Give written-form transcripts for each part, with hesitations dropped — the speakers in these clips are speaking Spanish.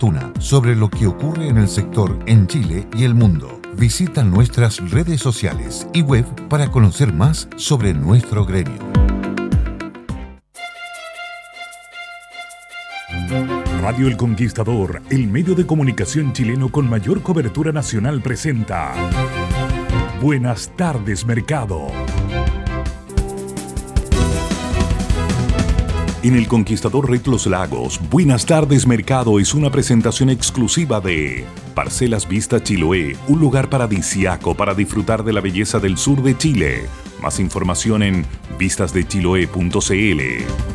oportuna sobre lo que ocurre en el sector en Chile y el mundo. Visita nuestras redes sociales y web para conocer más sobre nuestro gremio. Radio El Conquistador, el medio de comunicación chileno con mayor cobertura nacional, presenta Buenas tardes, Mercado. En El Conquistador Red Los Lagos, Buenas tardes, Mercado es una presentación exclusiva de Parcelas Vista Chiloé, un lugar paradisíaco para disfrutar de la belleza del sur de Chile. Más información en vistasdechiloé.cl.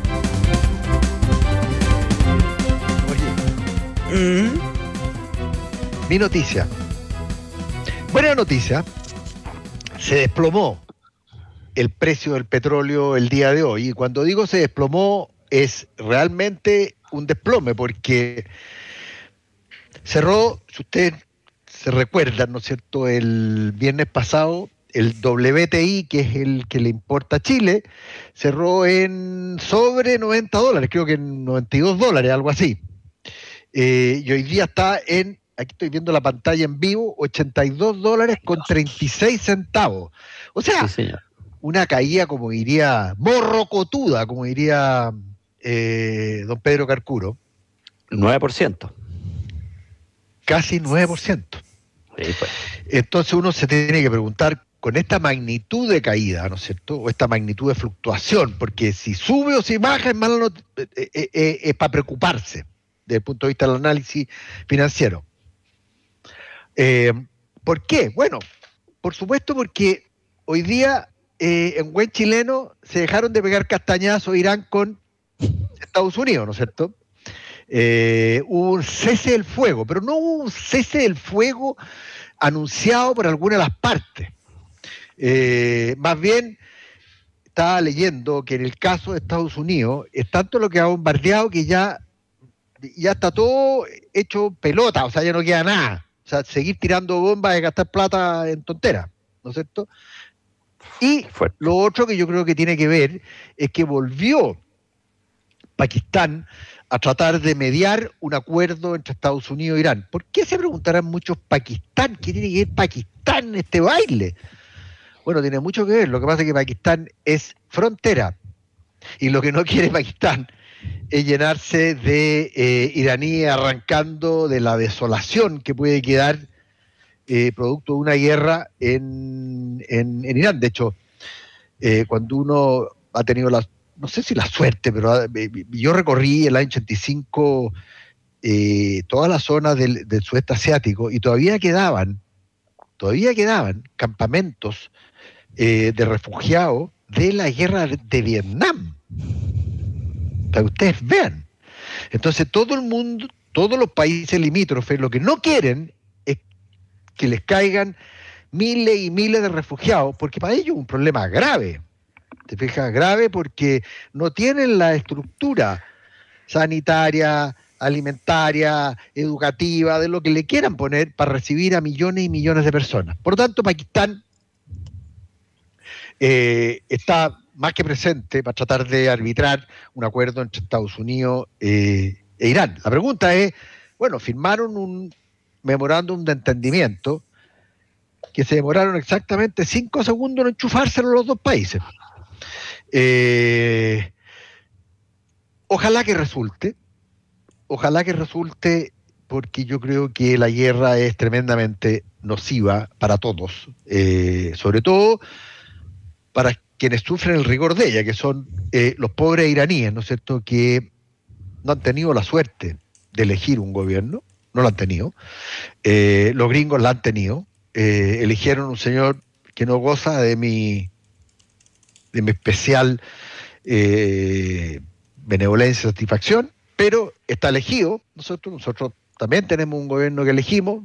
Mi noticia. Buena noticia. Se desplomó el precio del petróleo el día de hoy. Y cuando digo se desplomó, es realmente un desplome, porque cerró, si ustedes se recuerdan, ¿no es cierto?, el viernes pasado, el WTI, que es el que le importa a Chile, cerró en sobre $90, creo que en $92, algo así. Y hoy día está en, aquí estoy viendo la pantalla en vivo, $82.36. O sea, sí, una caída, como diría, morrocotuda, como diría don Pedro Carcuro. 9%. Casi 9%. Sí, pues. Entonces uno se tiene que preguntar, con esta magnitud de caída, ¿no es cierto?, o esta magnitud de fluctuación, porque si sube o si baja es para preocuparse desde el punto de vista del análisis financiero. ¿Por qué? Bueno, por supuesto porque hoy día en buen chileno se dejaron de pegar castañazos Irán con Estados Unidos, ¿no es cierto? Hubo un cese del fuego, pero no hubo un cese del fuego anunciado por alguna de las partes. Más bien, estaba leyendo que en el caso de Estados Unidos es tanto lo que ha bombardeado que ya está todo hecho pelota, o sea, ya no queda nada. O sea, seguir tirando bombas y gastar plata en tonteras, ¿no es cierto? Y lo otro que yo creo que tiene que ver es que volvió Pakistán a tratar de mediar un acuerdo entre Estados Unidos e Irán. ¿Por qué, se preguntarán muchos, Pakistán? ¿Qué tiene que ver Pakistán en este baile? Bueno, tiene mucho que ver. Lo que pasa es que Pakistán es frontera y lo que no quiere Pakistán es llenarse de iraníes, arrancando de la desolación que puede quedar producto de una guerra en Irán. De hecho, cuando uno ha tenido no sé si la suerte, pero yo recorrí el año 85 toda la zona del sudeste asiático y todavía quedaban campamentos de refugiados de la guerra de Vietnam. Para que ustedes vean. Entonces todo el mundo, todos los países limítrofes, lo que no quieren es que les caigan miles y miles de refugiados, porque para ellos es un problema grave. ¿Te fijas? Grave porque no tienen la estructura sanitaria, alimentaria, educativa, de lo que le quieran poner para recibir a millones y millones de personas. Por lo tanto, Pakistán está más que presente para tratar de arbitrar un acuerdo entre Estados Unidos e Irán. La pregunta es, bueno, firmaron un memorándum de entendimiento que se demoraron exactamente 5 segundos en enchufárselo los dos países. Ojalá que resulte, porque yo creo que la guerra es tremendamente nociva para todos, sobre todo para quienes sufren el rigor de ella, que son los pobres iraníes, ¿no es cierto?, que no han tenido la suerte de elegir un gobierno, no lo han tenido, los gringos la han tenido, eligieron un señor que no goza de mi especial benevolencia y satisfacción, pero está elegido. Nosotros también tenemos un gobierno que elegimos,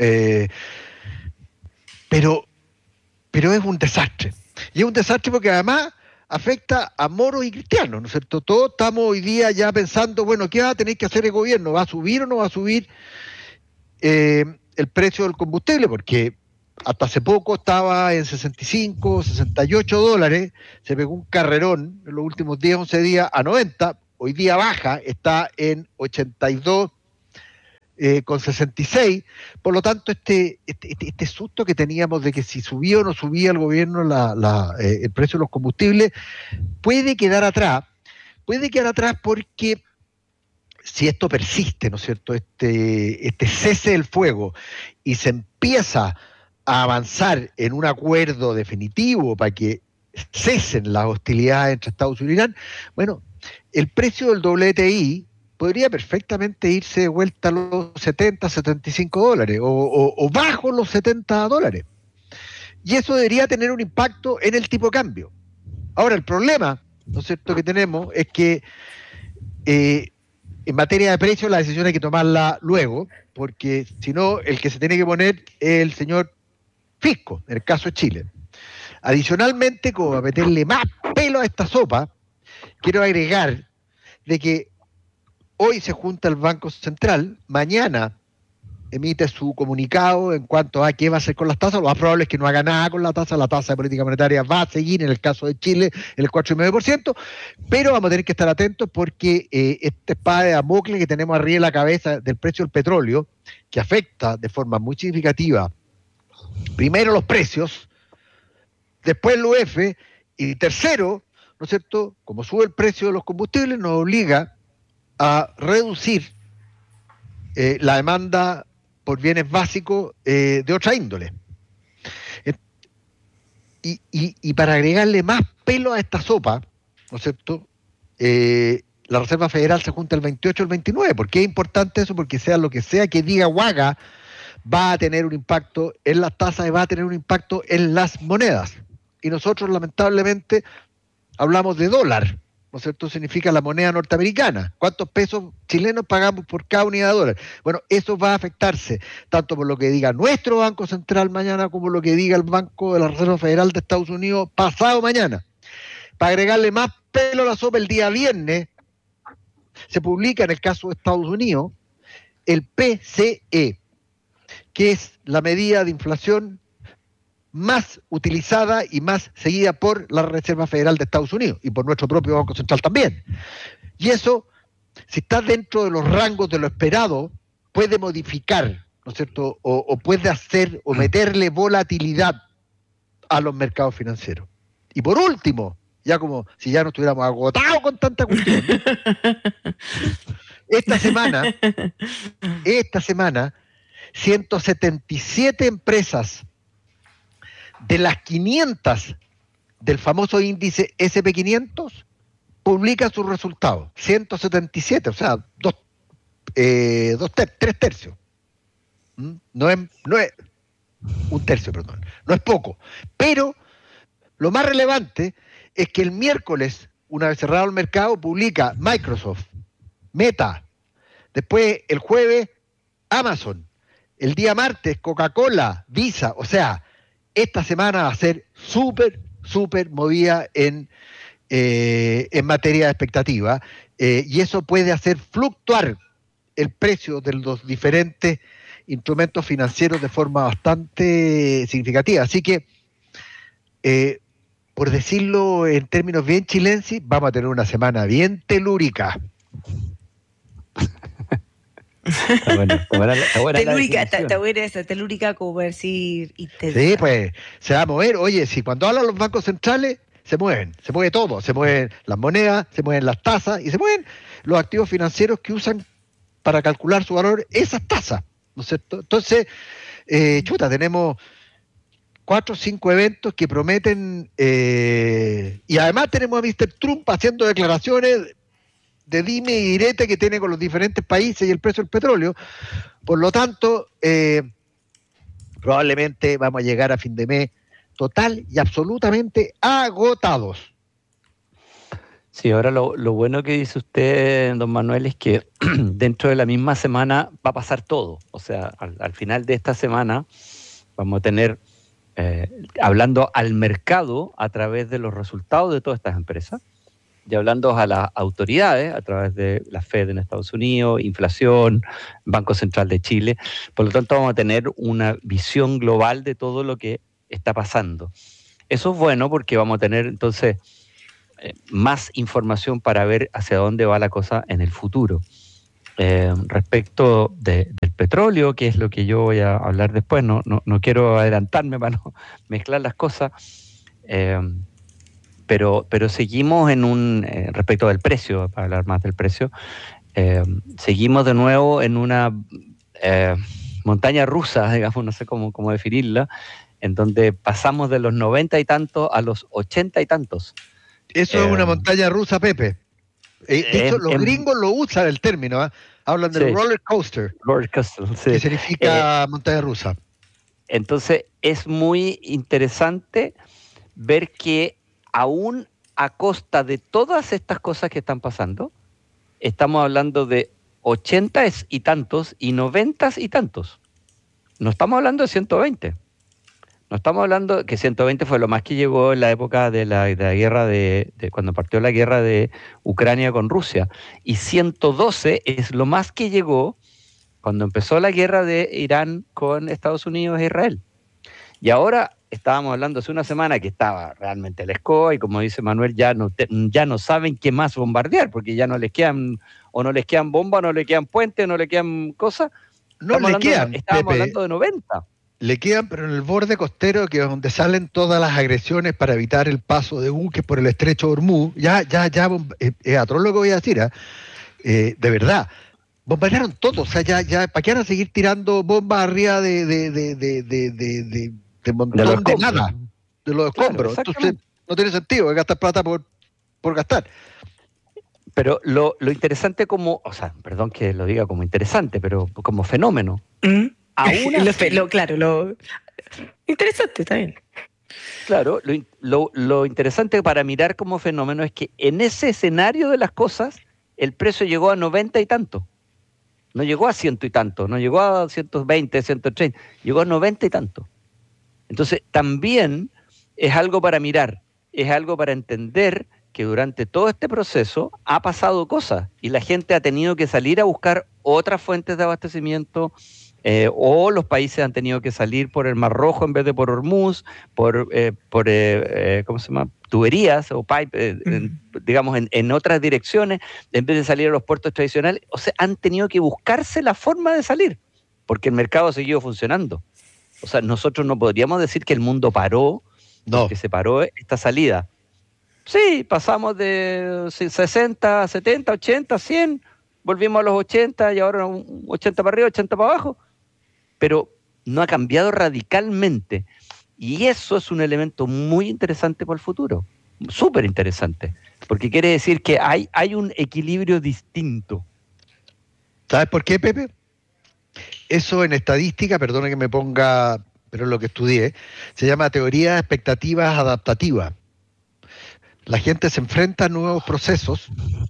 pero es un desastre. Y es un desastre porque además afecta a moros y cristianos, ¿no es cierto? Todos estamos hoy día ya pensando, bueno, ¿qué va a tener que hacer el gobierno? ¿Va a subir o no va a subir el precio del combustible? Porque hasta hace poco estaba en 65, 68 dólares, se pegó un carrerón en los últimos 10, 11 días a 90, hoy día baja, está en 82, con 66. Por lo tanto, este susto que teníamos de que si subía o no subía el gobierno el precio de los combustibles puede quedar atrás. Puede quedar atrás porque si esto persiste, ¿no es cierto?, este cese del fuego y se empieza a avanzar en un acuerdo definitivo para que cesen las hostilidades entre Estados Unidos y Irán, bueno, el precio del WTI podría perfectamente irse de vuelta a los 70, 75 dólares o bajo los 70 dólares. Y eso debería tener un impacto en el tipo de cambio. Ahora, el problema, ¿no es cierto?, que tenemos es que en materia de precios la decisión hay que tomarla luego, porque si no, el que se tiene que poner es el señor Fisco, en el caso de Chile. Adicionalmente, como a meterle más pelo a esta sopa, quiero agregar de que hoy se junta el Banco Central, mañana emite su comunicado en cuanto a qué va a hacer con las tasas. Lo más probable es que no haga nada con la tasa de política monetaria va a seguir, en el caso de Chile, el 4,5%, pero vamos a tener que estar atentos porque esta espada de Damocles que tenemos arriba de la cabeza del precio del petróleo, que afecta de forma muy significativa, primero los precios, después el UF, y tercero, ¿no es cierto?, como sube el precio de los combustibles, nos obliga a reducir la demanda por bienes básicos de otra índole. Y para agregarle más pelo a esta sopa, ¿no es cierto?, la Reserva Federal se junta el 28 o el 29. ¿Por qué es importante eso? Porque sea lo que sea que diga Waga, va a tener un impacto en las tasas y va a tener un impacto en las monedas. Y nosotros, lamentablemente, hablamos de dólar, ¿no es cierto? Significa la moneda norteamericana. ¿Cuántos pesos chilenos pagamos por cada unidad de dólar? Bueno, eso va a afectarse tanto por lo que diga nuestro Banco Central mañana como lo que diga el Banco de la Reserva Federal de Estados Unidos pasado mañana. Para agregarle más pelo a la sopa, el día viernes se publica, en el caso de Estados Unidos, el PCE, que es la medida de inflación más utilizada y más seguida por la Reserva Federal de Estados Unidos y por nuestro propio Banco Central también. Y eso, si está dentro de los rangos de lo esperado, puede modificar, ¿no es cierto?, o puede hacer o meterle volatilidad a los mercados financieros. Y por último, ya como si ya no estuviéramos agotados con tanta cuestión, esta semana, 177 empresas de las 500 del famoso índice SP500 publican sus resultados. 177, o sea, tres tercios. No es un tercio, perdón. No es poco. Pero lo más relevante es que el miércoles, una vez cerrado el mercado, publica Microsoft, Meta, después el jueves Amazon, el día martes Coca-Cola, Visa. O sea, esta semana va a ser súper movida en materia de expectativa, y eso puede hacer fluctuar el precio de los diferentes instrumentos financieros de forma bastante significativa. Así que, por decirlo en términos bien chilenses, vamos a tener una semana bien telúrica. Está buena telúrica, está buena esa, telúrica, como para decir intensa. Sí, pues se va a mover. Oye, si cuando hablan los bancos centrales, se mueve todo, se mueven las monedas, se mueven las tasas y se mueven los activos financieros que usan para calcular su valor esas tasas, ¿no es cierto? Entonces, tenemos 4 o 5 eventos que prometen, y además tenemos a Mr. Trump haciendo declaraciones de dime y direte que tiene con los diferentes países y el precio del petróleo. Por lo tanto, probablemente vamos a llegar a fin de mes total y absolutamente agotados. Sí, ahora lo bueno que dice usted, don Manuel, es que dentro de la misma semana va a pasar todo. O sea, al final de esta semana vamos a tener, hablando al mercado a través de los resultados de todas estas empresas, y hablando a las autoridades a través de la Fed en Estados Unidos, inflación, Banco Central de Chile. Por lo tanto, vamos a tener una visión global de todo lo que está pasando. Eso es bueno porque vamos a tener entonces más información para ver hacia dónde va la cosa en el futuro. Respecto del petróleo, que es lo que yo voy a hablar después, no quiero adelantarme para no mezclar las cosas, pero seguimos respecto del precio, para hablar más del precio, seguimos de nuevo en una montaña rusa, digamos, no sé cómo definirla, en donde pasamos de los 90 y tantos a los 80 y tantos. Eso es una montaña rusa, Pepe. De hecho, los gringos lo usan el término, ¿eh? Hablan del roller coaster, sí, que significa montaña rusa. Entonces, es muy interesante ver que aún a costa de todas estas cosas que están pasando, estamos hablando de 80 y tantos y 90 y tantos. No estamos hablando de 120. No estamos hablando que 120 fue lo más que llegó en la época de la guerra de cuando partió la guerra de Ucrania con Rusia. Y 112 es lo más que llegó cuando empezó la guerra de Irán con Estados Unidos e Israel. Y ahora estábamos hablando hace una semana que estaba realmente el SCO y como dice Manuel, ya no saben qué más bombardear porque ya no les quedan bombas, no le quedan puentes, no le quedan cosas. Estábamos hablando de 90. Le quedan, pero en el borde costero, que es donde salen todas las agresiones para evitar el paso de buques por el estrecho de Hormuz. Es atroz lo que voy a decir, de verdad. Bombardearon todo, o sea, ya, ¿para qué van a seguir tirando bombas arriba de montón de nada? De los escombros. Entonces, no tiene sentido, es gastar plata por gastar. Pero lo interesante perdón que lo diga como interesante, pero como fenómeno. Aún así, lo interesante, está bien. Claro, lo interesante para mirar como fenómeno es que en ese escenario de las cosas, el precio llegó a 90 y tanto. No llegó a 100 y tanto, no llegó a 120, 130, llegó a 90 y tanto. Entonces, también es algo para mirar, es algo para entender que durante todo este proceso ha pasado cosas y la gente ha tenido que salir a buscar otras fuentes de abastecimiento, o los países han tenido que salir por el Mar Rojo en vez de por Hormuz, por ¿cómo se llama? Tuberías o pipe, digamos, en otras direcciones, en vez de salir a los puertos tradicionales. O sea, han tenido que buscarse la forma de salir, porque el mercado ha seguido funcionando. O sea, nosotros no podríamos decir que el mundo paró, porque se paró esta salida. Sí, pasamos de 60, 70, 80, 100, volvimos a los 80 y ahora 80 para arriba, 80 para abajo. Pero no ha cambiado radicalmente. Y eso es un elemento muy interesante para el futuro, súper interesante, porque quiere decir que hay un equilibrio distinto. ¿Sabes por qué, Pepe? Eso en estadística, perdona que me ponga, pero es lo que estudié, se llama teoría de expectativas adaptativas. La gente se enfrenta a nuevos procesos,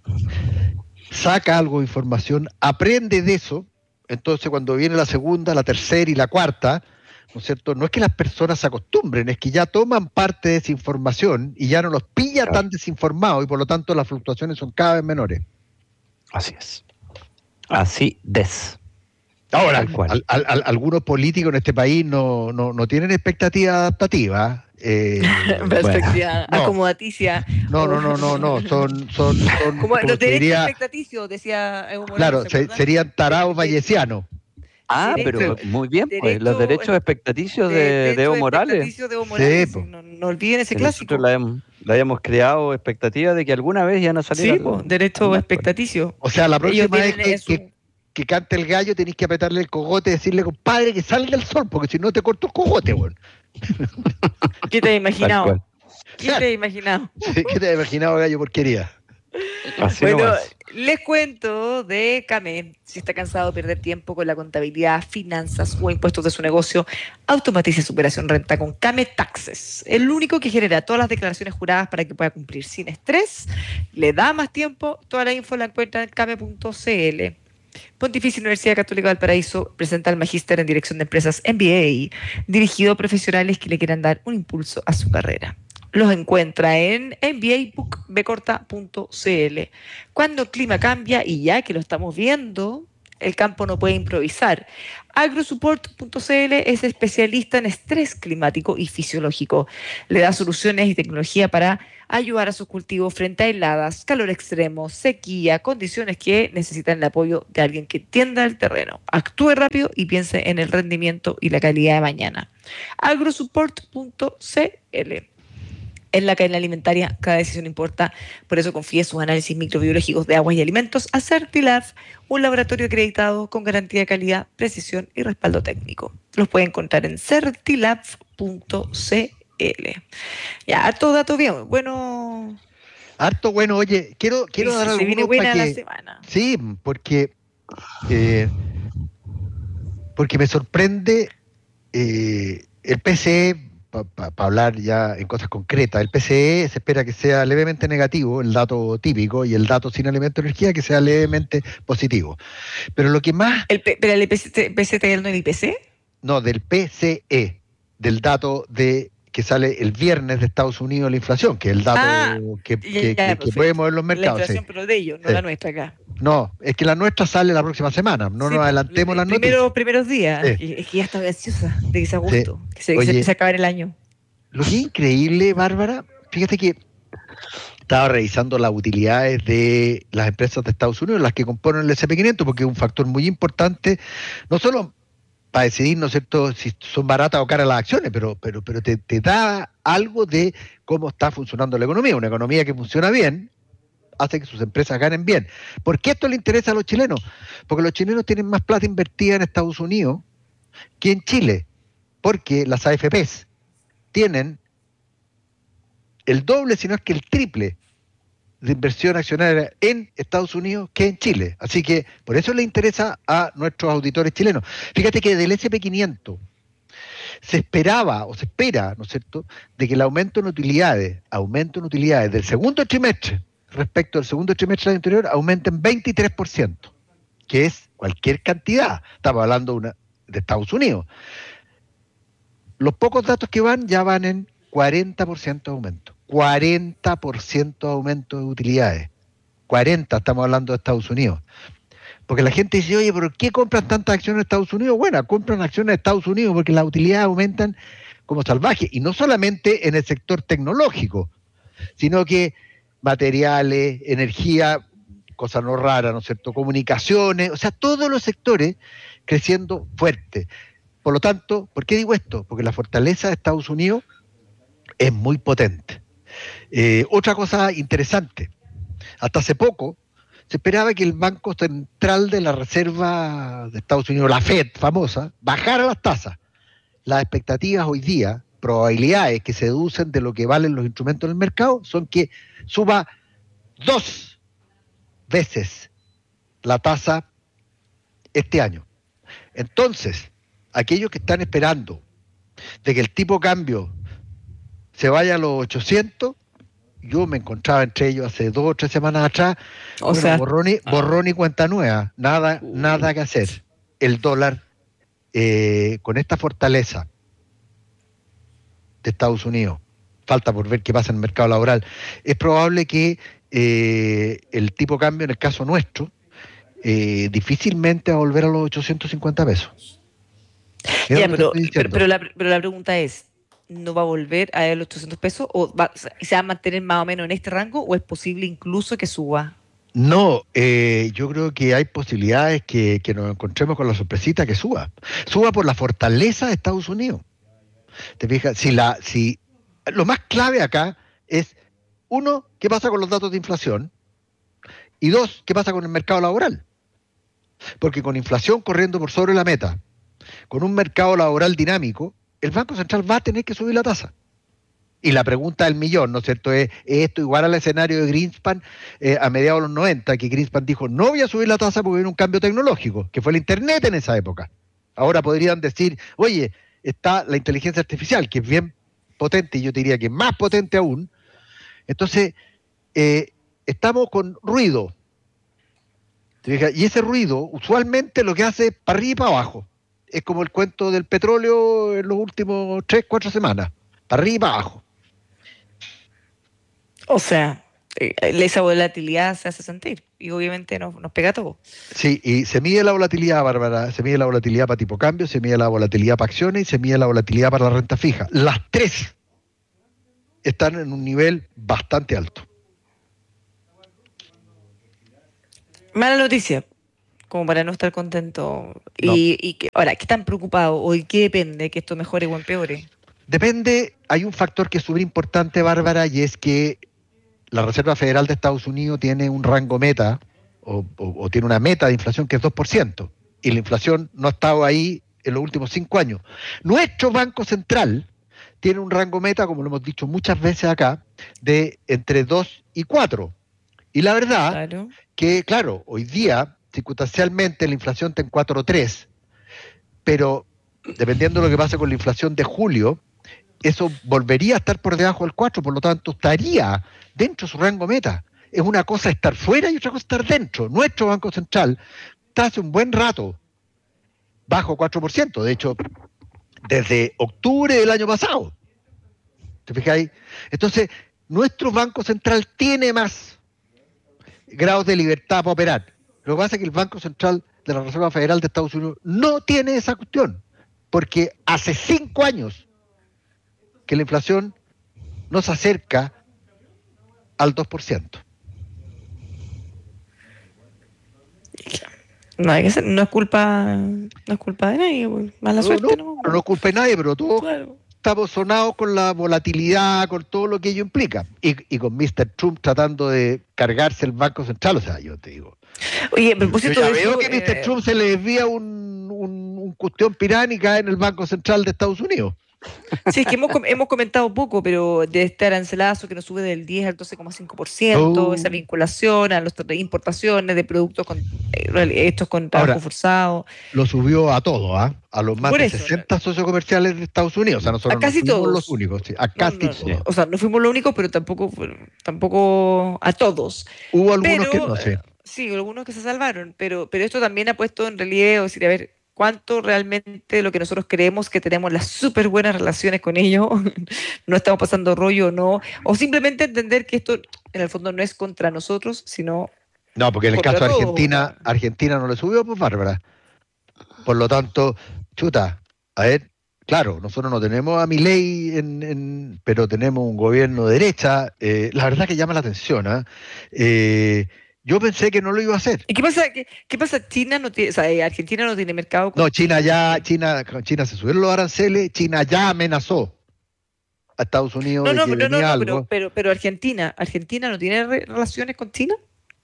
saca algo de información, aprende de eso. Entonces, cuando viene la segunda, la tercera y la cuarta, ¿no es cierto? No es que las personas se acostumbren, es que ya toman parte de esa información y ya no los pilla tan desinformados y por lo tanto las fluctuaciones son cada vez menores. Así es. Así es. Ahora, algunos políticos en este país no tienen expectativa adaptativa. Perspectiva acomodaticia. No. Son como los derechos expectaticios, decía Evo Morales. Claro, serían tarados vallesianos. Pero muy bien, pues los derechos expectaticios de Evo Morales. Sí, no olviden ese clásico. Nosotros la habíamos creado expectativa de que alguna vez iban a salir. Sí, derecho expectaticio. O sea, la próxima vez que cante el gallo tenéis que apretarle el cogote y decirle, compadre, que salga el sol, porque si no te corto el cogote, weón. ¿Qué te has imaginado? ¿Qué te has imaginado? Sí, ¿qué te has imaginado, gallo porquería? Bueno, les cuento de Came. Si está cansado de perder tiempo con la contabilidad, finanzas o impuestos de su negocio, automatice su operación renta con Came Taxes. El único que genera todas las declaraciones juradas para que pueda cumplir sin estrés. Le da más tiempo. Toda la info la encuentra en came.cl. Pontificia Universidad Católica del Paraíso presenta el Magíster en Dirección de Empresas MBA, dirigido a profesionales que le quieran dar un impulso a su carrera. Los encuentra en mbabookbcorta.cl. Cuando el clima cambia, y ya que lo estamos viendo El campo no puede improvisar. Agrosupport.cl es especialista en estrés climático y fisiológico. Le da soluciones y tecnología para ayudar a sus cultivos frente a heladas, calor extremo, sequía, condiciones que necesitan el apoyo de alguien que entienda el terreno, actúe rápido y piense en el rendimiento y la calidad de mañana. Agrosupport.cl. En la cadena alimentaria, cada decisión importa, por eso confíe sus análisis microbiológicos de aguas y alimentos a Certilab, un laboratorio acreditado con garantía de calidad, precisión y respaldo técnico. Los puede encontrar en certilab.cl. Ya, harto dato bien, bueno. Harto bueno, oye, quiero dar se viene algunos buena para la que... semana. Sí, porque me sorprende el PCE, para hablar ya en cosas concretas, el PCE se espera que sea levemente negativo, el dato típico, y el dato sin elemento de energía que sea levemente positivo. Pero lo que más... ¿Pero el IPC está en el IPC? No, del PCE, del dato que sale el viernes de Estados Unidos, la inflación, que es el dato que puede mover los mercados. La inflación, sí. Pero de ellos, no la nuestra acá. No, es que la nuestra sale la próxima semana, no nos adelantemos las noticias. Primeros días, es que ya estaba ansiosa de que sea agosto, que se empiece a acabar el año. Lo que es increíble, Bárbara, fíjate que estaba revisando las utilidades de las empresas de Estados Unidos, las que componen el S&P 500, porque es un factor muy importante, no solo para decidir, ¿no es cierto?, si son baratas o caras las acciones, pero te da algo de cómo está funcionando la economía. Una economía que funciona bien hace que sus empresas ganen bien. ¿Por qué esto le interesa a los chilenos? Porque los chilenos tienen más plata invertida en Estados Unidos que en Chile, porque las AFPs tienen el doble, si no es que el triple de inversión accionaria en Estados Unidos que en Chile. Así que por eso le interesa a nuestros auditores chilenos. Fíjate que del S&P 500 se esperaba o se espera, ¿no es cierto?, de que el aumento en utilidades del segundo trimestre respecto al segundo trimestre del anterior aumente en 23%, que es cualquier cantidad. Estamos hablando de Estados Unidos. Los pocos datos que ya van en 40% de aumento. 40% de aumento de utilidades. 40, estamos hablando de Estados Unidos. Porque la gente dice, oye, ¿pero qué compran tantas acciones de Estados Unidos? Bueno, compran acciones de Estados Unidos porque las utilidades aumentan como salvajes. Y no solamente en el sector tecnológico, sino que materiales, energía, cosa no rara, ¿no es cierto?, comunicaciones, o sea, todos los sectores creciendo fuerte. Por lo tanto, ¿por qué digo esto? Porque la fortaleza de Estados Unidos es muy potente. Otra cosa interesante, hasta hace poco se esperaba que el Banco Central de la Reserva de Estados Unidos, la Fed famosa, bajara las tasas. Las expectativas hoy día, probabilidades que se deducen de lo que valen los instrumentos del mercado, son que suba 2 veces la tasa este año. Entonces, aquellos que están esperando de que el tipo de cambio se vaya a los 800, yo me encontraba entre ellos hace 2 o 3 semanas atrás, borrón y cuenta nueva, nada que hacer. El dólar, con esta fortaleza de Estados Unidos, falta por ver qué pasa en el mercado laboral, es probable que el tipo de cambio, en el caso nuestro, difícilmente va a volver a los 850 pesos. Ya, pero la pregunta es, ¿no va a volver a los 800 pesos o se va a mantener más o menos en este rango o es posible incluso que suba? No, yo creo que hay posibilidades que nos encontremos con la sorpresita que suba. Suba por la fortaleza de Estados Unidos. ¿Te fijas? Si lo más clave acá es, 1, ¿qué pasa con los datos de inflación? Y 2, ¿qué pasa con el mercado laboral? Porque con inflación corriendo por sobre la meta, con un mercado laboral dinámico, el Banco Central va a tener que subir la tasa. Y la pregunta del millón, ¿no es cierto?, es esto igual al escenario de Greenspan a mediados de los 90, que Greenspan dijo, no voy a subir la tasa porque viene un cambio tecnológico, que fue el Internet en esa época. Ahora podrían decir, oye, está la inteligencia artificial, que es bien potente, y yo diría que más potente aún. Entonces, estamos con ruido. Y ese ruido, usualmente lo que hace es para arriba y para abajo. Es como el cuento del petróleo en los últimos 3, 4 semanas. Para arriba y para abajo. O sea, esa volatilidad se hace sentir y obviamente nos pega a todos. Sí, y se mide la volatilidad, Bárbara, se mide la volatilidad para tipo cambio, se mide la volatilidad para acciones y se mide la volatilidad para la renta fija. Las tres están en un nivel bastante alto. Mala noticia, como para no estar contento. No. Ahora, ¿qué tan preocupado o de qué depende que esto mejore o empeore? Depende, hay un factor que es súper importante, Bárbara, y es que la Reserva Federal de Estados Unidos tiene un rango meta, o tiene una meta de inflación que es 2%, y la inflación no ha estado ahí en los últimos 5 años. Nuestro Banco Central tiene un rango meta, como lo hemos dicho muchas veces acá, de entre 2 y 4. Y la verdad Claro. que, claro, hoy día, circunstancialmente, la inflación está en 4,3, pero dependiendo de lo que pase con la inflación de julio, eso volvería a estar por debajo del 4, por lo tanto estaría dentro de su rango meta. Es una cosa estar fuera y otra cosa estar dentro. Nuestro Banco Central está hace un buen rato bajo 4%, de hecho, desde octubre del año pasado. ¿Te fijáis? Entonces, nuestro Banco Central tiene más grados de libertad para operar. Lo que pasa es que el Banco Central de la Reserva Federal de Estados Unidos no tiene esa cuestión, porque hace 5 años que la inflación no se acerca al 2%. No es culpa de nadie, pues, mala suerte, ¿no? No es culpa de nadie, pero todos Claro. estamos sonados con la volatilidad, con todo lo que ello implica. Y con Mr. Trump tratando de cargarse el Banco Central, o sea, yo te digo. Oye, a propósito Yo ya de eso, veo que Mr. Trump se le desvía un cuestión piránica en el Banco Central de Estados Unidos. sí, es que hemos comentado poco, pero de este arancelazo que nos sube del 10 al 12,5%, esa vinculación a las importaciones de productos hechos con trabajo Ahora, forzado. Lo subió a todo, ¿ah? A los más Por de eso, 60 socios comerciales de Estados Unidos. O sea, nosotros a casi no fuimos todos. los únicos, sí, a casi todos. O sea, no fuimos los únicos, pero tampoco a todos. Hubo algunos que no sé. Sí, algunos que se salvaron, pero esto también ha puesto en relieve, o decir, a ver, cuánto realmente lo que nosotros creemos que tenemos las súper buenas relaciones con ellos, no estamos pasando rollo o no, o simplemente entender que esto en el fondo no es contra nosotros, sino No, porque en el contra caso de todos. Argentina, Argentina no le subió, pues Bárbara. Por lo tanto, chuta, a ver, claro, nosotros no tenemos a Milei, pero tenemos un gobierno de derecha. La verdad que llama la atención, ¿ah? Yo pensé que no lo iba a hacer. ¿Y qué pasa? China no tiene, o sea, Argentina no tiene mercado. No, China se subieron los aranceles, China ya amenazó a Estados Unidos de que venía algo. Pero Argentina no tiene relaciones con China.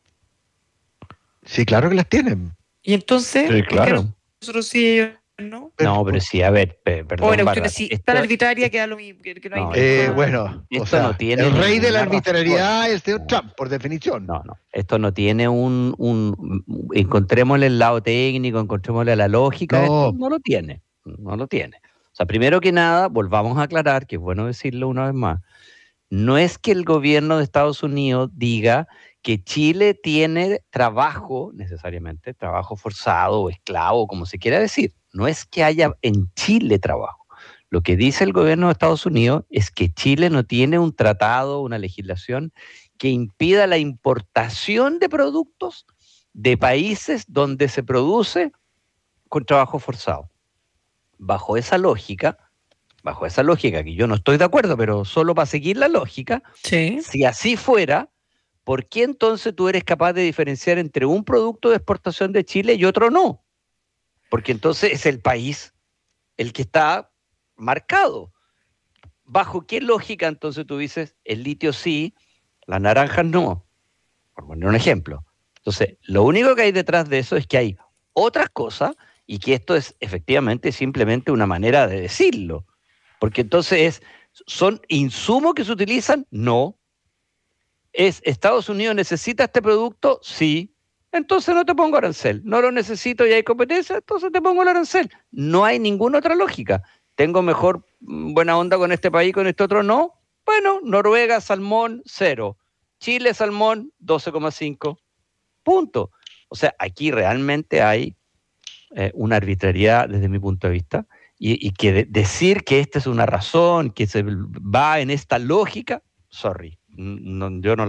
Sí, claro que las tienen. Y entonces, Sí, claro. ¿por qué nosotros sí, ellos no? No, pero sí, a ver, perdón. O en Bárbara, cuestiones sí, tan arbitraria que da lo mismo, que no hay No, ninguna- Bueno, esto o sea, no tiene el rey de la ninguna arbitrariedad razón. es el señor Trump, por definición. No. Esto no tiene encontrémosle el lado técnico, encontrémosle la lógica. No. Esto no lo tiene. O sea, primero que nada, volvamos a aclarar, que es bueno decirlo una vez más, no es que el gobierno de Estados Unidos diga que Chile tiene trabajo, necesariamente, trabajo forzado o esclavo, como se quiera decir. No es que haya en Chile trabajo. Lo que dice el gobierno de Estados Unidos es que Chile no tiene un tratado, una legislación que impida la importación de productos de países donde se produce con trabajo forzado. Bajo esa lógica, que yo no estoy de acuerdo, pero solo para seguir la lógica, Sí. si así fuera, ¿por qué entonces tú eres capaz de diferenciar entre un producto de exportación de Chile y otro no? Porque entonces es el país el que está marcado. ¿Bajo qué lógica entonces tú dices el litio sí, las naranjas no? Por poner un ejemplo. Entonces, lo único que hay detrás de eso es que hay otras cosas y que esto es efectivamente simplemente una manera de decirlo. Porque entonces ¿son insumos que se utilizan? No. ¿Es Estados Unidos necesita este producto? Sí. Entonces no te pongo arancel. No lo necesito y hay competencia, entonces te pongo el arancel. No hay ninguna otra lógica. ¿Tengo mejor buena onda con este país, con este otro no? Bueno, Noruega, salmón, 0. Chile, salmón, 12,5. Punto. O sea, aquí realmente hay una arbitrariedad desde mi punto de vista y que decir que esta es una razón, que se va en esta lógica, sorry, no, yo no la veo.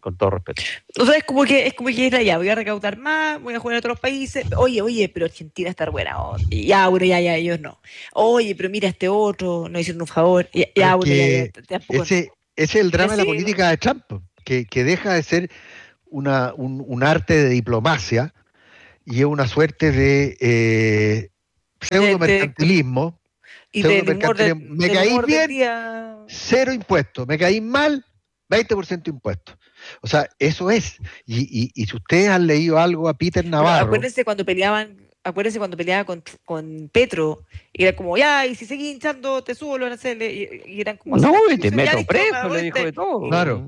con todo respeto. O sea, es como que era ya, voy a recaudar más, voy a jugar a otros países. Oye, pero Argentina está buena. Ya, bueno, ya, ellos no. Oye, pero mira este otro, no hicieron un favor. Ya, bueno, ya. Ese es el drama de la política de Trump, que deja de ser un arte de diplomacia y es una suerte de pseudo-mercantilismo. Me caí bien, 0 impuestos. Me caí mal, 20% impuestos. O sea, eso es. Y si ustedes han leído algo a Peter Navarro... Acuérdense cuando peleaba con Petro, y era como, ya, y si seguís hinchando, te subo los aranceles, y eran como... No, y te meto preso, le dijo de todo. Claro.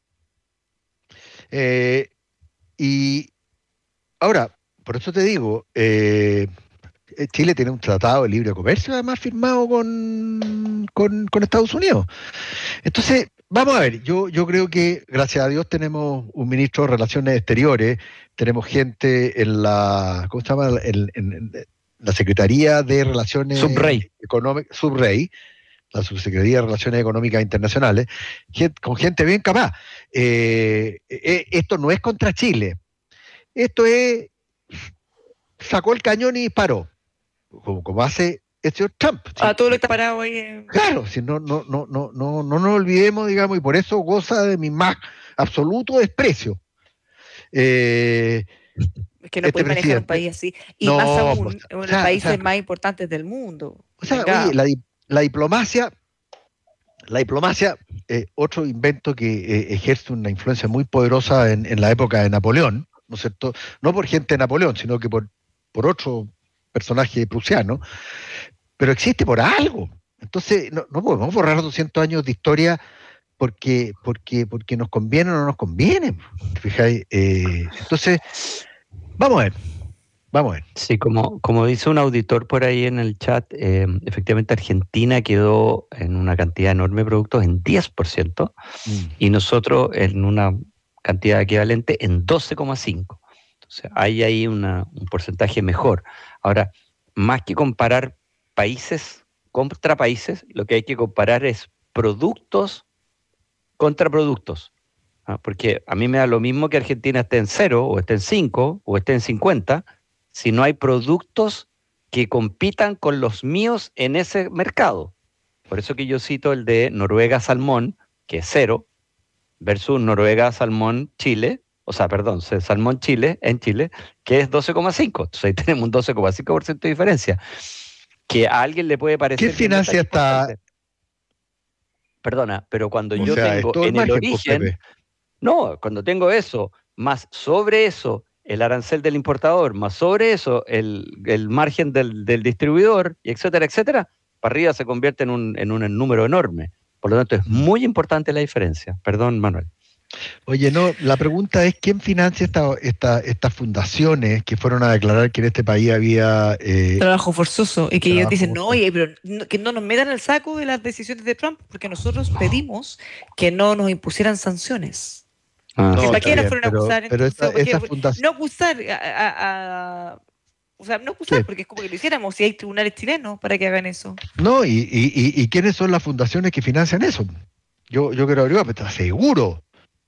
Y ahora, por eso te digo, Chile tiene un tratado de libre comercio además firmado con Estados Unidos. Entonces, vamos a ver, yo creo que gracias a Dios tenemos un ministro de Relaciones Exteriores, tenemos gente en la, ¿cómo se llama? En la Secretaría de Relaciones Económicas, Subrey, la Subsecretaría de Relaciones Económicas Internacionales, con gente bien capaz. Esto no es contra Chile, esto es, sacó el cañón y disparó, como hace el señor Trump. Todo lo que está parado ahí. Claro, si no nos olvidemos, digamos, y por eso goza de mi más absoluto desprecio. Es que no puede manejar un país así. Y más aún, uno de los países más importantes del mundo. O sea, oye, la diplomacia, otro invento que ejerce una influencia muy poderosa en la época de Napoleón, ¿no es cierto? No por gente de Napoleón, sino que por otro personaje prusiano, pero existe por algo. Entonces, no podemos borrar 200 años de historia porque nos conviene o no nos conviene. ¿Fijáis? Entonces, vamos a ver. Sí, como dice un auditor por ahí en el chat, efectivamente Argentina quedó en una cantidad enorme de productos en 10% y nosotros en una cantidad equivalente en 12,5%. Entonces hay ahí un porcentaje mejor. Ahora, más que comparar países contra países, lo que hay que comparar es productos contra productos. Porque a mí me da lo mismo que Argentina esté en 0, o esté en 5, o esté en 50, si no hay productos que compitan con los míos en ese mercado. Por eso que yo cito el de Noruega Salmón, que es 0, versus Noruega Salmón Chile, Salmón Chile, en Chile, que es 12,5. Entonces ahí tenemos un 12,5% de diferencia. Que a alguien le puede parecer... ¿Qué financia esta? Perdona, pero cuando yo tengo en el origen... No, cuando tengo eso, más sobre eso el arancel del importador, más sobre eso el margen del distribuidor, y etcétera, etcétera, para arriba se convierte en un número enorme. Por lo tanto, es muy importante la diferencia. Perdón, Manuel. Oye, no, la pregunta es ¿quién financia estas fundaciones que fueron a declarar que en este país había... trabajo forzoso, y que ellos dicen, no, oye, pero que no nos metan al saco de las decisiones de Trump, porque nosotros pedimos que no nos impusieran sanciones. ¿Para qué nos fueron a acusar? Pero esa fundación... No acusar no acusar, porque es como que lo hiciéramos, si hay tribunales chilenos para que hagan eso. No, y ¿quiénes son las fundaciones que financian eso? Yo quiero averiguar, pero ¿estás seguro?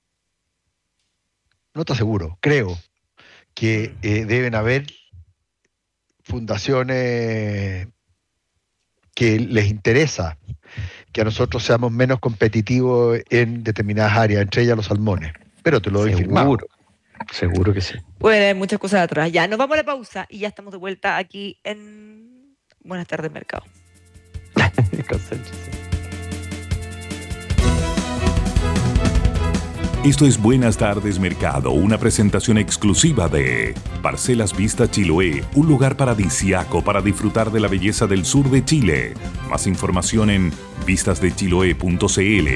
No está seguro, creo que deben haber fundaciones que les interesa que a nosotros seamos menos competitivos en determinadas áreas, entre ellas los salmones. Pero te lo doy firmado. Seguro que sí. Pueden haber muchas cosas atrás. Ya, nos vamos a la pausa y ya estamos de vuelta aquí en Buenas tardes, Mercado. Esto es Buenas tardes, Mercado, una presentación exclusiva de Parcelas Vista Chiloé, un lugar paradisíaco para disfrutar de la belleza del sur de Chile. Más información en vistasdechiloé.cl.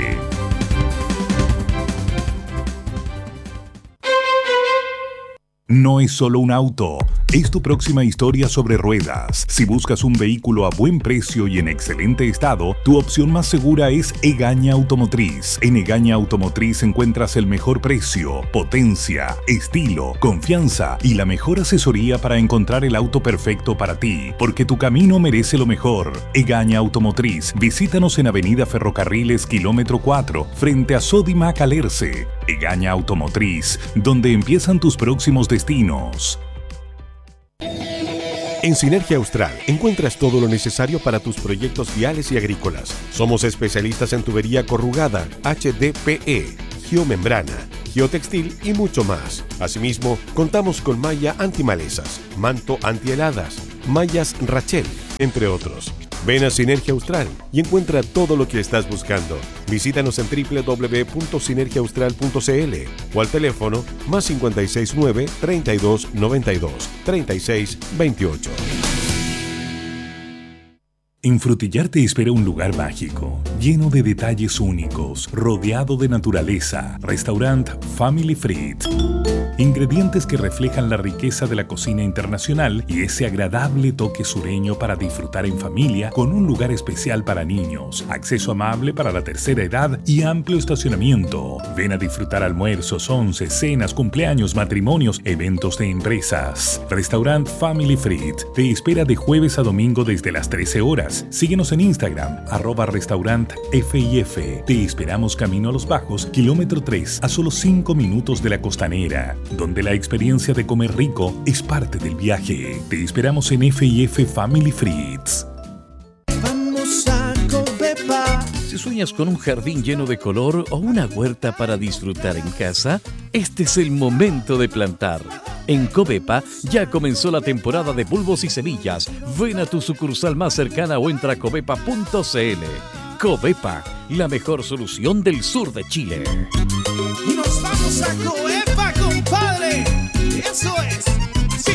No es solo un auto, es tu próxima historia sobre ruedas. Si buscas un vehículo a buen precio y en excelente estado, tu opción más segura es Egaña Automotriz. En Egaña Automotriz encuentras el mejor precio, potencia, estilo, confianza y la mejor asesoría para encontrar el auto perfecto para ti, porque tu camino merece lo mejor. Egaña Automotriz. Visítanos en Avenida Ferrocarriles, kilómetro 4, frente a Sodimac Alerce. Egaña Automotriz, donde empiezan tus próximos destinos. En Sinergia Austral encuentras todo lo necesario para tus proyectos viales y agrícolas. Somos especialistas en tubería corrugada, HDPE, geomembrana, geotextil y mucho más. Asimismo, contamos con malla antimalezas, manto antiheladas, mallas Rachel, entre otros. Ven a Sinergia Austral y encuentra todo lo que estás buscando. Visítanos en www.sinergiaaustral.cl o al teléfono +569 32 92 36 28. En Frutillar te espera un lugar mágico, lleno de detalles únicos, rodeado de naturaleza. Restaurant Family Fried. Ingredientes que reflejan la riqueza de la cocina internacional y ese agradable toque sureño para disfrutar en familia, con un lugar especial para niños, acceso amable para la tercera edad y amplio estacionamiento. Ven a disfrutar almuerzos, onces, cenas, cumpleaños, matrimonios, eventos de empresas. Restaurant Family Fried te espera de jueves a domingo desde las 13 horas. Síguenos en Instagram, @restaurantfif. Te esperamos camino a Los Bajos, kilómetro 3, a solo 5 minutos de la Costanera, donde la experiencia de comer rico es parte del viaje. Te esperamos en FIF Family Frieds. Vamos a Covepa. Si sueñas con un jardín lleno de color o una huerta para disfrutar en casa, este es el momento de plantar. En Covepa ya comenzó la temporada de bulbos y semillas. Ven a tu sucursal más cercana o entra a covepa.cl. Covepa, la mejor solución del sur de Chile. Y nos vamos a Covepa, compadre. Eso es. Sí.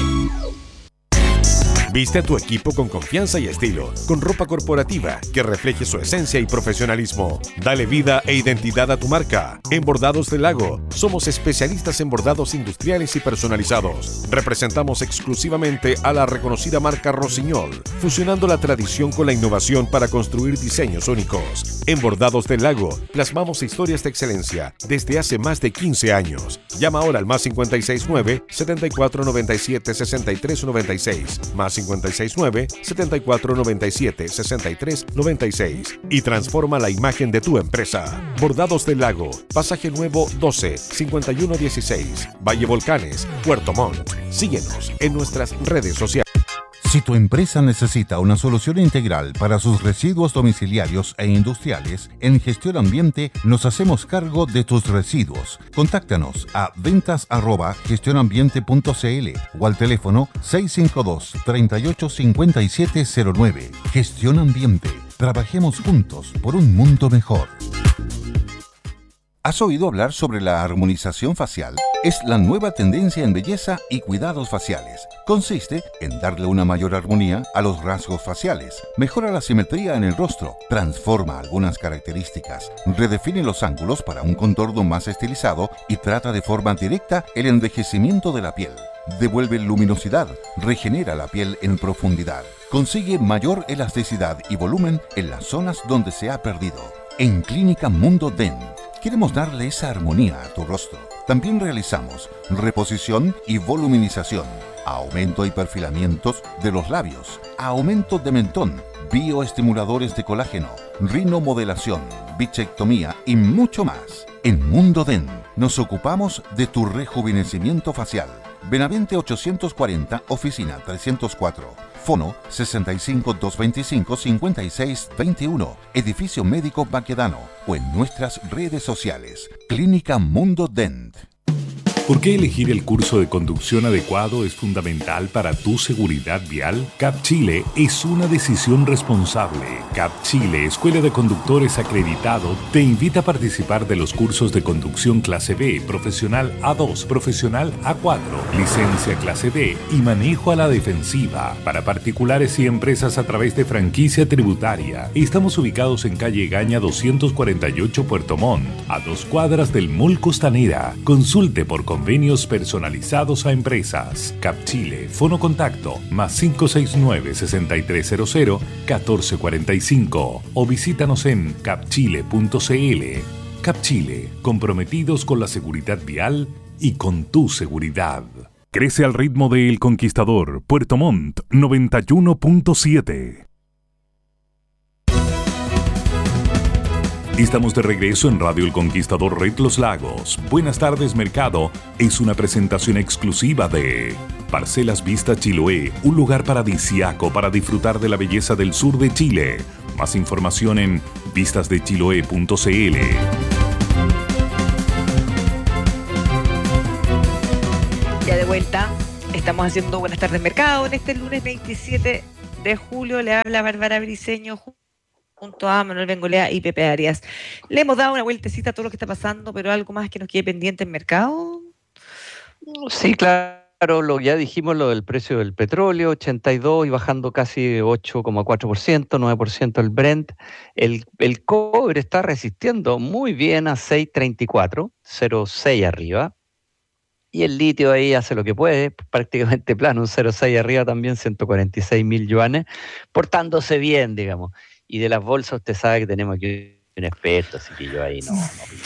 Viste a tu equipo con confianza y estilo, con ropa corporativa que refleje su esencia y profesionalismo. Dale vida e identidad a tu marca. En Bordados del Lago, somos especialistas en bordados industriales y personalizados. Representamos exclusivamente a la reconocida marca Rossignol, fusionando la tradición con la innovación para construir diseños únicos. En Bordados del Lago, plasmamos historias de excelencia desde hace más de 15 años. Llama ahora al +569 7497 6396, +569 7497 6396 y transforma la imagen de tu empresa. Bordados del Lago, Pasaje Nuevo 12 5116, Valle Volcanes, Puerto Montt. Síguenos en nuestras redes sociales. Si tu empresa necesita una solución integral para sus residuos domiciliarios e industriales, en Gestión Ambiente nos hacemos cargo de tus residuos. Contáctanos a ventas@gestionambiente.cl o al teléfono 652-385709. Gestión Ambiente. Trabajemos juntos por un mundo mejor. ¿Has oído hablar sobre la armonización facial? Es la nueva tendencia en belleza y cuidados faciales. Consiste en darle una mayor armonía a los rasgos faciales, mejora la simetría en el rostro, transforma algunas características, redefine los ángulos para un contorno más estilizado y trata de forma directa el envejecimiento de la piel. Devuelve luminosidad, regenera la piel en profundidad, consigue mayor elasticidad y volumen en las zonas donde se ha perdido. En Clínica Mundo Dent, queremos darle esa armonía a tu rostro. También realizamos reposición y voluminización, aumento y perfilamientos de los labios, aumento de mentón, bioestimuladores de colágeno, rinomodelación, bichectomía y mucho más. En Mundo Dent nos ocupamos de tu rejuvenecimiento facial. Benavente 840, oficina 304. Fono 65-225-5621, Edificio Médico Baquedano, o en nuestras redes sociales. Clínica Mundo Dent. ¿Por qué elegir el curso de conducción adecuado es fundamental para tu seguridad vial? CAP Chile es una decisión responsable. CAP Chile, Escuela de Conductores Acreditado, te invita a participar de los cursos de conducción clase B, profesional A2, profesional A4, licencia clase D y manejo a la defensiva para particulares y empresas a través de franquicia tributaria. Estamos ubicados en calle Egaña 248 Puerto Montt, a 2 cuadras del Mall Costanera. Consulte por convenios personalizados a empresas. Capchile, Fono Contacto, más 569-6300-1445 o visítanos en capchile.cl. Capchile, comprometidos con la seguridad vial y con tu seguridad. Crece al ritmo de El Conquistador, Puerto Montt, 91.7. Estamos de regreso en Radio El Conquistador Red Los Lagos. Buenas tardes, Mercado. Es una presentación exclusiva de Parcelas Vista Chiloé, un lugar paradisíaco para disfrutar de la belleza del sur de Chile. Más información en vistasdechiloé.cl. Ya de vuelta, estamos haciendo Buenas tardes, Mercado. En este lunes 27 de julio le habla Bárbara Briceño junto a Manuel Bengolea y Pepe Arias. Le hemos dado una vueltecita a todo lo que está pasando, pero algo más que nos quede pendiente en mercado. Sí, claro, ya dijimos lo del precio del petróleo, 82 y bajando casi 8,4%, 9% el Brent. El cobre está resistiendo muy bien a 6,34, 0,6 arriba. Y el litio ahí hace lo que puede, prácticamente plano, un 0,6 arriba también, 146.000 yuanes, portándose bien, digamos. Y de las bolsas usted sabe que tenemos aquí un experto, así que yo ahí no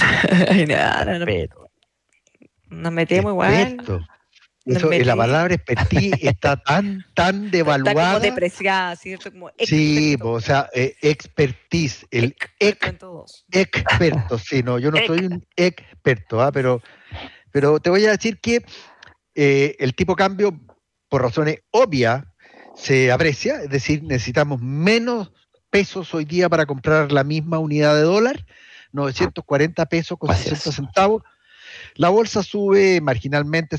respeto. Nos metemos igual. Eso, la palabra expertise está tan devaluada. Está como depreciada, ¿cierto? Como sí, o sea, expertise, el experto, sí, no, yo no soy un experto, pero te voy a decir que el tipo de cambio, por razones obvias, se aprecia, es decir, necesitamos menos pesos hoy día para comprar la misma unidad de dólar, 940 pesos con 60 centavos. La bolsa sube marginalmente